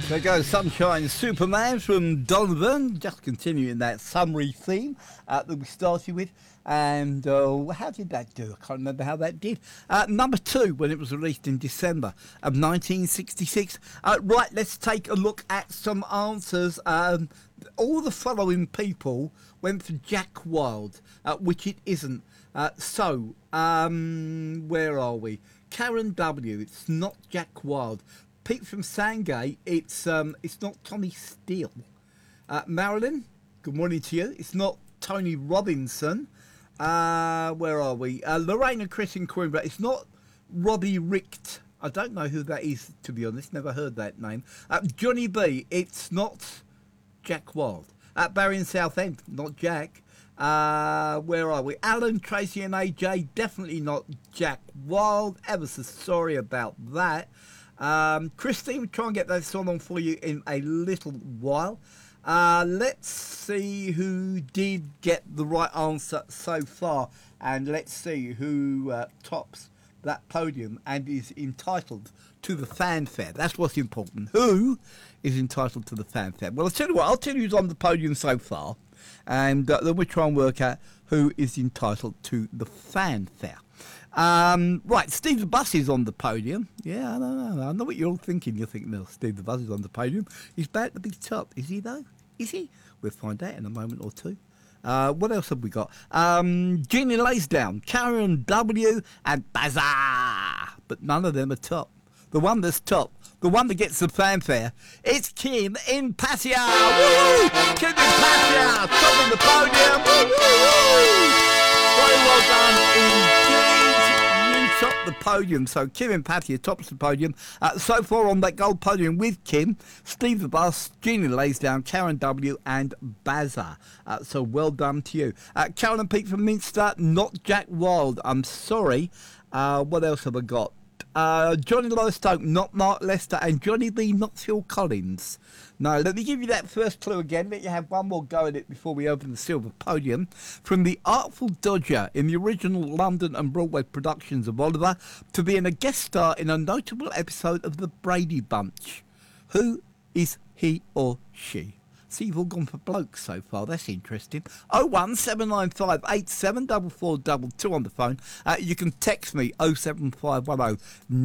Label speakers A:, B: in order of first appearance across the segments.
A: There goes Sunshine Superman from Donovan, just continuing that summary theme that we started with. And how did that do? I can't remember how that did. Number 2, when it was released in December of 1966. Right, let's take a look at some answers. All the following people went for Jack Wild, which it isn't. Where are we? Karen W. It's not Jack Wild. Pete from Sandgate, it's not Tommy Steele. Marilyn, good morning to you. It's not Tony Robinson. Where are we? Lorraine and Chris in Coimbra. It's not Robbie Richt. I don't know who that is, to be honest. Never heard that name. Johnny B. It's not Jack Wild. Barry in Southend, not Jack. Where are we? Alan, Tracy and AJ, definitely not Jack Wild. Ever so sorry about that. Christine, we'll try and get that song on for you in a little while. Let's see who did get the right answer so far, and let's see who tops that podium and is entitled to the fanfare. That's what's important. Who is entitled to the fanfare? Well, I'll tell you what, I'll tell you who's on the podium so far, and then we'll try and work out who is entitled to the fanfare. Right, Steve the Bus is on the podium. Yeah, I know what you're all thinking. You're thinking, no, Steve the Bus is on the podium. He's about to be top. Is he, though? Is he? We'll find out in a moment or two. What else have we got? Jeannie Laysdown, Karen W. and Bazaar. But none of them are top. The one that's top, the one that gets the fanfare, it's Kim in Pattaya. Woo! Kim in Pattaya, topping the podium. Woo! Very well done indeed. Top the podium. So Kim and Patty tops the podium. So far on that gold podium with Kim, Steve the Bus, Jeannie Laysdown, Karen W. and Bazaar. So well done to you. Carol and Pete from Minster, not Jack Wild. I'm sorry. What else have I got? Johnny Lowestoke, not Mark Lester, and Johnny B, not Phil Collins. No, let me give you that first clue again. Let you have one more go at it before we open the silver podium. From the Artful Dodger in the original London and Broadway productions of Oliver to being a guest star in a notable episode of The Brady Bunch. Who is he or she? See, you've all gone for blokes so far. That's interesting. 01795 874422 on the phone. You can text me 07510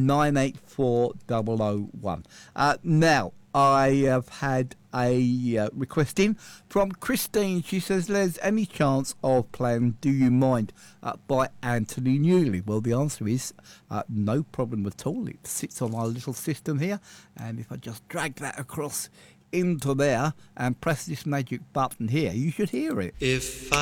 A: 984 001. Now, I have had a request in from Christine. She says, Les, any chance of playing Do You Mind by Anthony Newley? Well, the answer is no problem at all. It sits on our little system here. And if I just drag that across into there and press this magic button here, you should hear it.
B: If